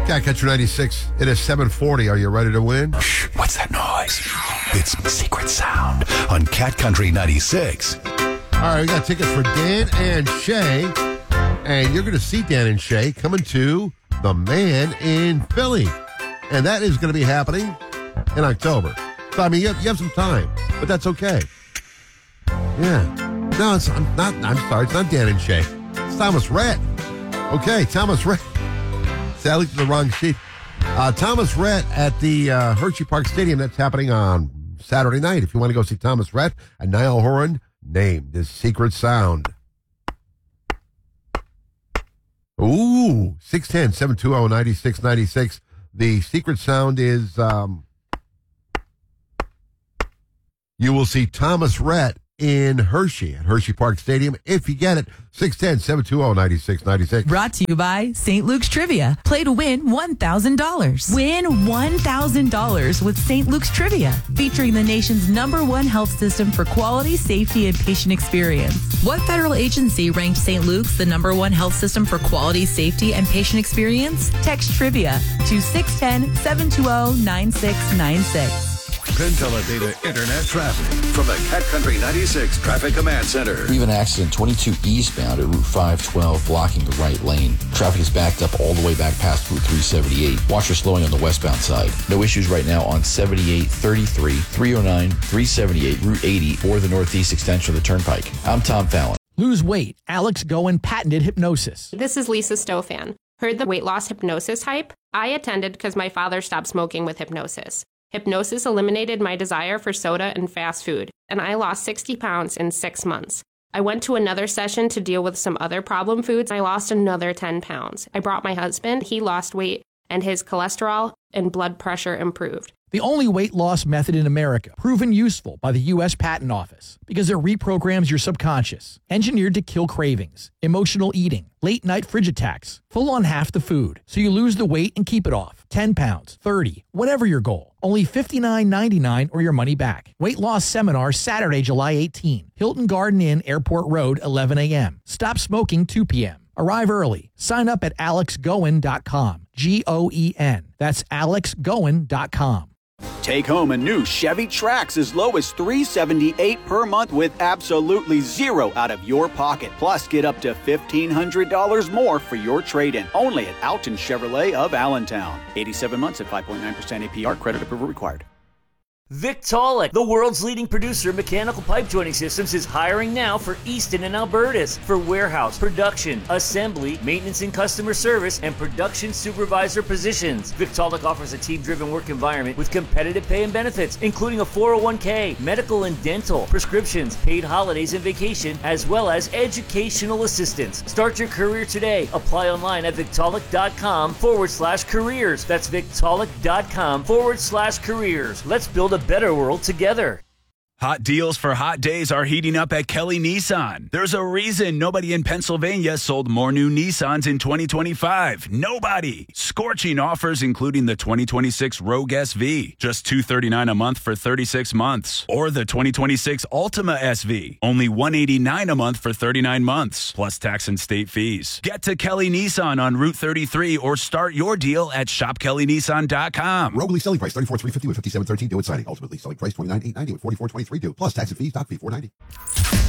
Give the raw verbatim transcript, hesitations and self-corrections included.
Cat Country ninety-six. It is seven forty. Are you ready to win? Shh, what's that noise? It's Secret Sound on Cat Country ninety-six. All right, we got tickets for Dan and Shay. And you're going to see Dan and Shay coming to The Man in Philly. And that is going to be happening in October. So, I mean, you have, you have some time, but that's okay. Yeah. No, it's I'm not. I'm sorry. It's not Dan and Shay. It's Thomas Rhett. Okay, Thomas Rhett. Sadly, to the wrong sheet. Uh, Thomas Rhett at the uh, Hershey Park Stadium. That's happening on Saturday night. If you want to go see Thomas Rhett and Niall Horan, named his Secret Sound. Ooh, six one zero, seven two zero, nine six nine six. The Secret Sound is, um, you will see Thomas Rhett in Hershey at Hershey Park Stadium. If you get it, six one zero, seven two zero, nine six nine six. Brought to you by Saint Luke's Trivia. Play to win one thousand dollars. Win one thousand dollars with Saint Luke's Trivia, featuring the nation's number one health system for quality, safety, and patient experience. What federal agency ranked Saint Luke's the number one health system for quality, safety, and patient experience? Text Trivia to six one zero, seven two zero, nine six nine six. Penn Teledata Internet traffic from the Cat Country ninety-six Traffic Command Center. We have an accident twenty-two eastbound at Route five twelve blocking the right lane. Traffic is backed up all the way back past Route three seventy-eight. Watch for slowing on the westbound side. No issues right now on seventy-eight, thirty-three, three oh nine, three seventy-eight, Route eighty, or the northeast extension of the Turnpike. I'm Tom Fallon. Lose weight. Alex Goen patented hypnosis. This is Lisa Stofan. Heard the weight loss hypnosis hype? I attended because my father stopped smoking with hypnosis. Hypnosis eliminated my desire for soda and fast food, and I lost sixty pounds in six months. I went to another session to deal with some other problem foods. I lost another ten pounds. I brought my husband. He lost weight, and his cholesterol and blood pressure improved. The only weight loss method in America, proven useful by the U S Patent Office because it reprograms your subconscious, engineered to kill cravings, emotional eating, late night fridge attacks, full on half the food, so you lose the weight and keep it off. ten pounds, thirty, whatever your goal. Only fifty-nine ninety-nine or your money back. Weight loss seminar Saturday, July eighteenth. Hilton Garden Inn, Airport Road, eleven a.m. Stop smoking two p.m. Arrive early. Sign up at alex goen dot com. G O E N. That's alex goen dot com. Take home a new Chevy Trax as low as three hundred seventy-eight dollars per month with absolutely zero out of your pocket. Plus, get up to fifteen hundred dollars more for your trade-in. Only at Alton Chevrolet of Allentown. eighty-seven months at five point nine percent A P R. Credit approval required. Victaulic, the world's leading producer of mechanical pipe joining systems, is hiring now for Easton and Albertus for warehouse, production, assembly, maintenance and customer service, and production supervisor positions. Victaulic offers a team-driven work environment with competitive pay and benefits, including a four oh one k, medical and dental, prescriptions, paid holidays and vacation, as well as educational assistance. Start your career today. Apply online at victaulic.com forward slash careers. That's victaulic.com forward slash careers. Let's build a a better world together. Hot deals for hot days are heating up at Kelly Nissan. There's a reason nobody in Pennsylvania sold more new Nissans in twenty twenty-five. Nobody. Scorching offers including the twenty twenty-six Rogue S V, just two hundred thirty-nine dollars a month for thirty-six months. Or the twenty twenty-six Altima S V, only one hundred eighty-nine dollars a month for thirty-nine months, plus tax and state fees. Get to Kelly Nissan on Route thirty-three or start your deal at shop kelly nissan dot com. Rogue lease selling price thirty-four thousand three hundred fifty dollars with fifty-seven thirteen due at signing. Ultimately selling price twenty-nine thousand eight hundred ninety dollars with forty-four twenty-three due. Plus tax and fees, doc fee four hundred ninety dollars.